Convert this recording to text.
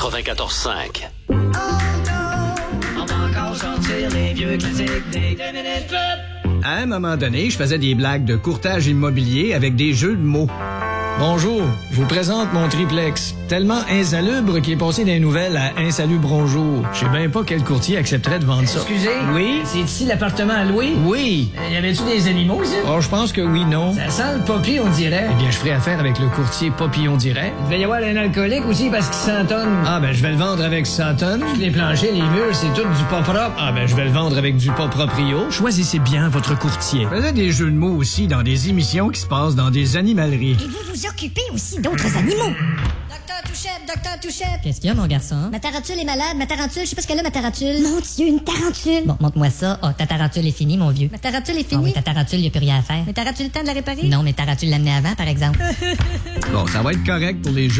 94.5. On va encore sortir les vieux classiques des 2 Minutes Club. À un moment donné, je faisais des blagues de courtage immobilier avec des jeux de mots. Bonjour, je vous présente mon triplex. Tellement insalubre qu'il est passé des nouvelles à insalubre bonjour. Je sais bien pas quel courtier accepterait de vendre ça. Excusez? Oui? C'est ici l'appartement à louer? Oui. Y avait-tu des animaux ici? Oh, je pense que oui, non. Ça sent le poppy, on dirait. Eh bien, je ferai affaire avec le courtier Papillon Direct. Il devait y avoir un alcoolique aussi parce qu'il s'entonne. Ah, ben, je vais le vendre avec 100 tonnes. Les planchers, les murs, c'est tout du pas propre. Ah, ben, je vais le vendre avec du pas proprio. Choisissez bien votre courtier. Je faisais des jeux de mots aussi dans des émissions qui se passent dans des animaleries. Et vous vous occupez aussi d'autres animaux. Docteur Touchette. Qu'est-ce qu'il y a, mon garçon? Ma tarentule est malade, ma tarentule, je sais pas ce qu'elle a, ma tarentule. Mon Dieu, une tarentule. Bon, montre-moi ça. Oh, ta tarentule est finie, mon vieux. Ma tarentule est Ah finie? oui, ta tarentule, y a plus rien à faire. Mais t'auras-tu le temps de la réparer? Non, mais tarentule l'amener avant, par exemple. Bon, ça va être correct pour les jeux.